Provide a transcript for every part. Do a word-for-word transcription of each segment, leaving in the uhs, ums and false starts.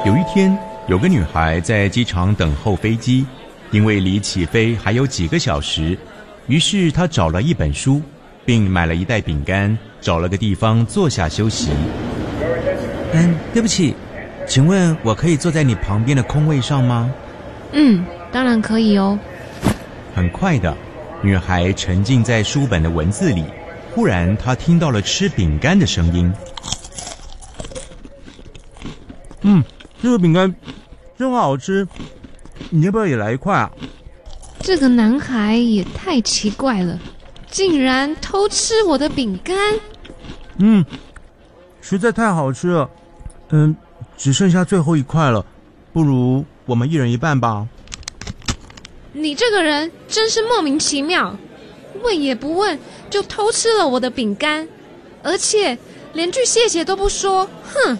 有一天，有个女孩在机场等候飞机，因为离起飞还有几个小时，于是她找了一本书，并买了一袋饼干，找了个地方坐下休息。嗯，对不起，请问我可以坐在你旁边的空位上吗？ 嗯，当然可以哦。 很快的，女孩沉浸在书本的文字里，忽然她听到了吃饼干的声音。嗯，这个饼干真好吃，你要不要也来一块啊？ 这个男孩也太奇怪了，竟然偷吃我的饼干。 嗯，实在太好吃了。嗯，只剩下最后一块了，不如我们一人一半吧。 你这个人真是莫名其妙，问也不问就偷吃了我的饼干，而且连句谢谢都不说，哼！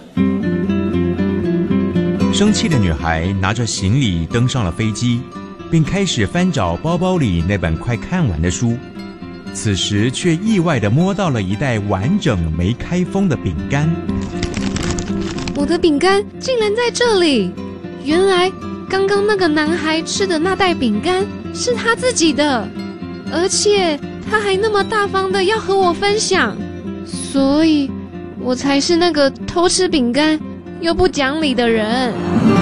生气的女孩拿着行李登上了飞机，并开始翻找包包里那本快看完的书。此时却意外地摸到了一袋完整没开封的饼干。 我的饼干竟然在这里！原来刚刚那个男孩吃的那袋饼干是他自己的，而且他还那么大方的要和我分享，所以我才是那个偷吃饼干又不讲理的人。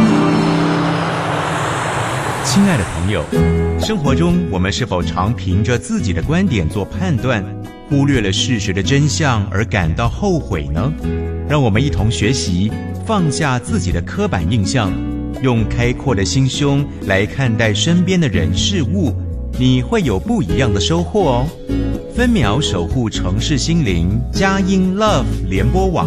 亲爱的朋友，生活中我们是否常凭着自己的观点做判断，忽略了事实的真相而感到后悔呢？让我们一同学习，放下自己的刻板印象，用开阔的心胸来看待身边的人事物，你会有不一样的收获哦。分秒守护城市心灵，佳音 Love 联播网。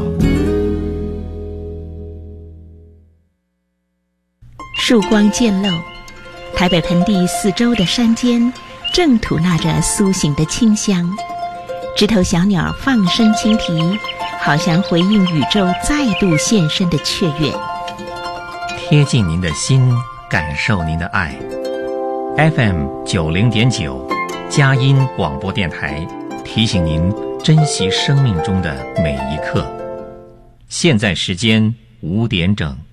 曙光渐露，台北盆地四周的山间正吐纳着苏醒的清香，枝头小鸟放声轻啼，好像回应宇宙再度现身的雀跃。 贴近您的心，感受您的爱。F M 九零点九，佳音广播电台提醒您珍惜生命中的每一刻。现在时间五点整。